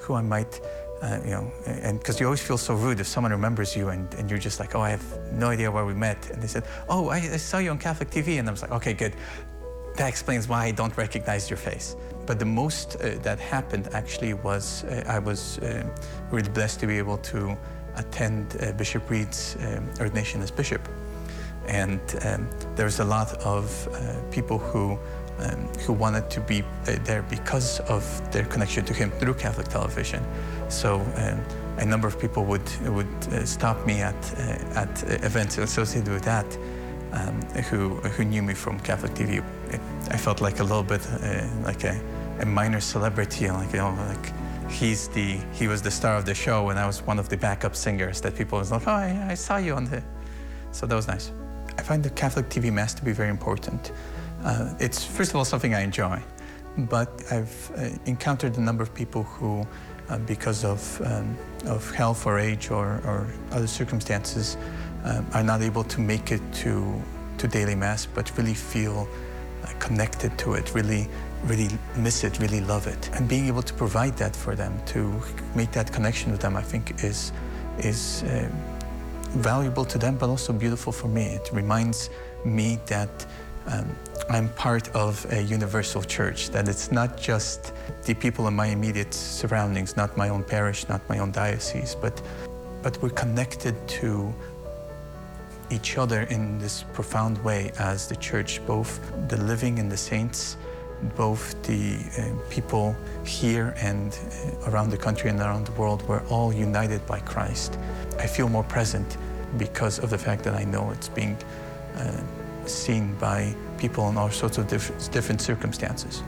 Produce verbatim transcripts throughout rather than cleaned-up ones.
who I might, uh, you know, and because you always feel so rude if someone remembers you and, and you're just like, oh, I have no idea where we met. And they said, oh, I, I saw you on Catholic T V. And I was like, okay, good. That explains why I don't recognize your face. But the most uh, that happened actually was uh, I was uh, really blessed to be able to attend uh, Bishop Reed's um, ordination as bishop. And um, there was a lot of uh, people who um, who wanted to be uh, there because of their connection to him through Catholic television. So um, a number of people would would uh, stop me at uh, at uh, events associated with that, um, who who knew me from Catholic T V. It, I felt like a little bit uh, like a, a minor celebrity, like you know, like he's the he was the star of the show, and I was one of the backup singers that people was like, oh, I, I saw you on the. So that was nice. I find the Catholic T V Mass to be very important. Uh, it's, first of all, something I enjoy, but I've uh, encountered a number of people who, uh, because of, um, of health or age or, or other circumstances, um, are not able to make it to, to daily Mass, but really feel uh, connected to it, really, really miss it, really love it. And being able to provide that for them, to make that connection with them, I think is, is uh, valuable to them, but also beautiful for me. It reminds me that um, I'm part of a universal church, that it's not just the people in my immediate surroundings, not my own parish, not my own diocese, but, but we're connected to each other in this profound way as the church, both the living and the saints, both the uh, people here and uh, around the country and around the world. We're all united by Christ. I feel more present because of the fact that I know it's being uh, seen by people in all sorts of diff different circumstances.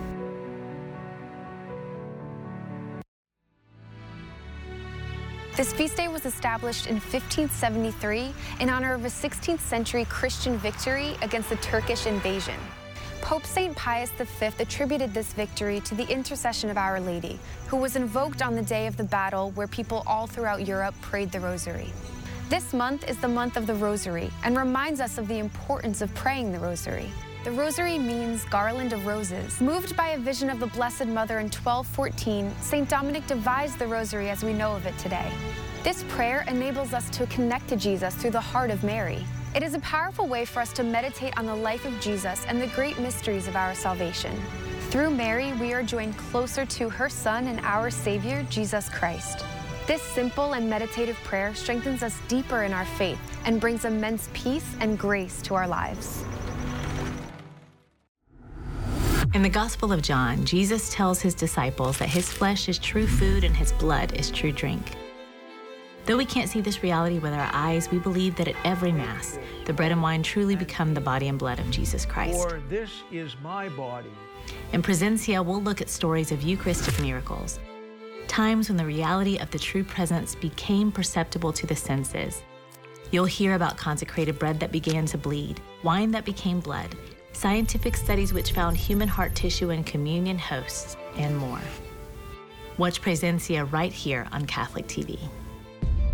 This feast day was established in fifteen seventy-three in honor of a sixteenth century Christian victory against the Turkish invasion. Pope Saint Pius the Fifth attributed this victory to the intercession of Our Lady, who was invoked on the day of the battle where people all throughout Europe prayed the Rosary. This month is the month of the Rosary and reminds us of the importance of praying the Rosary. The Rosary means garland of roses. Moved by a vision of the Blessed Mother in twelve fourteen, Saint Dominic devised the Rosary as we know of it today. This prayer enables us to connect to Jesus through the heart of Mary. It is a powerful way for us to meditate on the life of Jesus and the great mysteries of our salvation. Through Mary, we are joined closer to her Son and our Savior, Jesus Christ. This simple and meditative prayer strengthens us deeper in our faith and brings immense peace and grace to our lives. In the Gospel of John, Jesus tells his disciples that his flesh is true food and his blood is true drink. Though we can't see this reality with our eyes, we believe that at every Mass, the bread and wine truly become the body and blood of Jesus Christ. For this is my body. In Presencia, we'll look at stories of Eucharistic miracles, times when the reality of the true presence became perceptible to the senses. You'll hear about consecrated bread that began to bleed, wine that became blood, scientific studies which found human heart tissue in communion hosts, and more. Watch Presencia right here on Catholic T V.